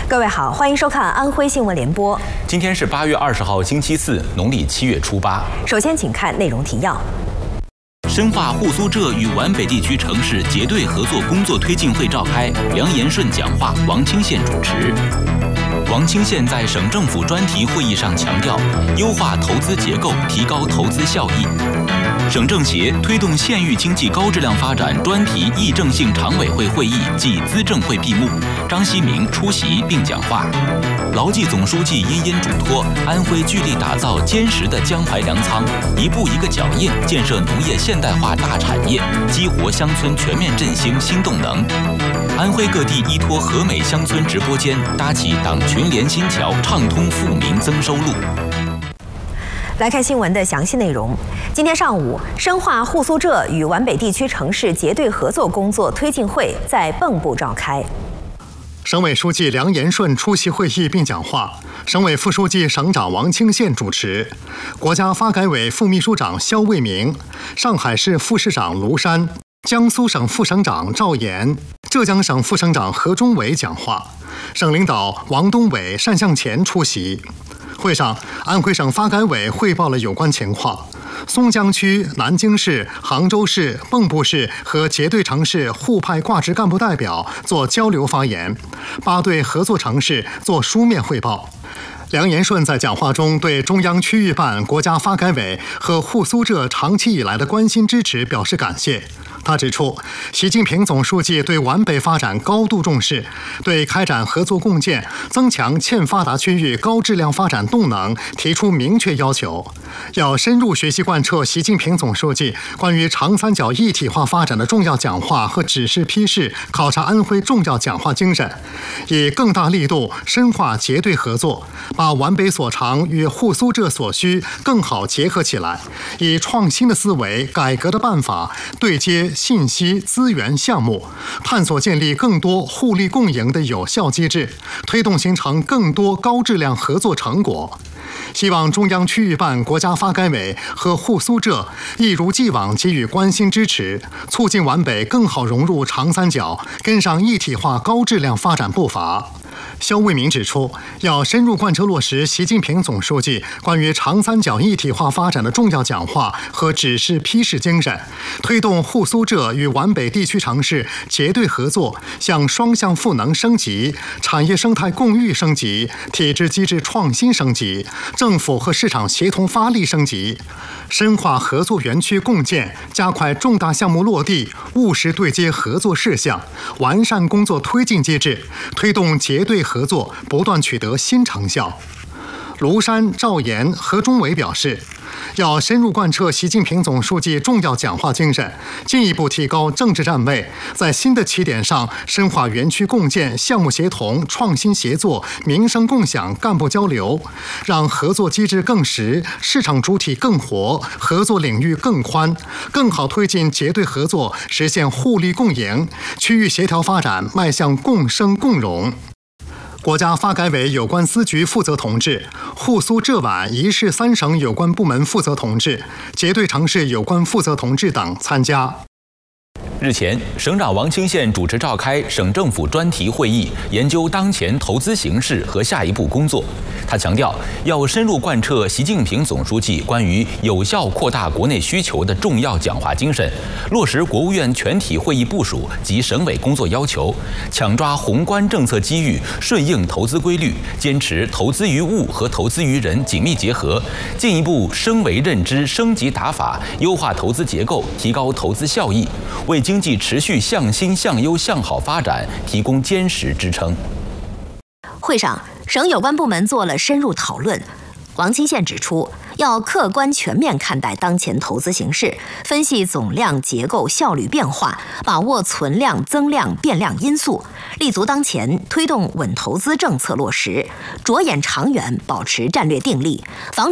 各位好，欢迎收看安徽新闻联播。 今天是8月20号，星期四，农历7月初8。 首先，请看内容提要。 深化沪苏浙与皖北地区城市结对合作工作推进会召开，梁延顺讲话，王清县主持。王清县在省政府专题会议上强调，优化投资结构，提高投资效益。省政协推动县域经济高质量发展专题议政性常委会会议暨资政会闭幕，张希明出席并讲话。劳计总书记殷殷嘱托，安徽聚力打造坚实的江淮粮仓，一步一个脚印建设农业现代化大产业，激活乡村全面振兴新动能。安徽各地依托和美乡村直播间，搭起党群联新桥，畅通富民增收路。 来看新闻的详细内容。今天上午，深化沪苏浙与皖北地区城市结对合作工作推进会在蚌埠召开。 省委书记梁延顺出席会议并讲话，省委副书记、省长王清县主持，国家发改委副秘书长肖卫明、上海市副市长卢山、江苏省副省长赵岩、浙江省副省长何忠伟讲话，省领导王东伟、单向前出席。会上，安徽省发改委汇报了有关情况。松江区、南京市、杭州市、蚌埠市和结对城市互派挂职干部代表做交流发言，8对合作城市做书面汇报。梁延顺在讲话中对中央区域办、国家发改委和沪苏浙长期以来的关心支持表示感谢。他指出，习近平总书记对皖北发展高度重视，对开展合作共建、增强欠发达区域高质量发展动能提出明确要求，要深入学习贯彻习近平总书记关于长三角一体化发展的重要讲话和指示批示考察安徽重要讲话精神，以更大力度深化结对合作，把皖北所长与沪苏浙所需更好结合起来，以创新的思维、改革的办法对接信息、资源、项目，探索建立更多互利共赢的有效机制，推动形成更多高质量合作成果。希望中央区域办、国家发改委和沪苏浙一如既往给予关心支持，促进皖北更好融入长三角，跟上一体化高质量发展步伐。肖卫明指出，要深入贯彻落实习近平总书记关于长三角一体化发展的重要讲话和指示批示精神，推动沪苏浙与皖北地区城市结对合作向双向赋能升级、产业生态共育升级、体制机制创新升级、政府和市场协同发力升级，深化合作园区共建，加快重大项目落地，务实对接合作事项，完善工作推进机制，推动结对合作不断取得新成效。卢山、赵岩、何忠伟表示，要深入贯彻习近平总书记重要讲话精神，进一步提高政治站位，在新的起点上深化园区共建、项目协同、创新协作、民生共享、干部交流，让合作机制更实，市场主体更活，合作领域更宽，更好推进结对合作，实现互利共赢，区域协调发展迈向共生共荣。国家发改委有关司局负责同志、沪苏浙皖1市3省有关部门负责同志、结对城市有关负责同志等参加。 日前，省长王清县主持召开省政府专题会议，研究当前投资形势和下一步工作。他强调，要深入贯彻习近平总书记关于有效扩大国内需求的重要讲话精神，落实国务院全体会议部署及省委工作要求，抢抓宏观政策机遇，顺应投资规律，坚持投资于物和投资于人紧密结合，进一步升维认知、升级打法，优化投资结构，提高投资效益，为经济持续向新、向优、向好发展提供坚实支撑。 会上，省有关部门做了深入讨论。王清县指出，要客观全面看待当前投资形势，分析总量、结构、效率变化，把握存量、增量、变量因素，立足当前，推动稳投资政策落实，着眼长远，保持战略定力，防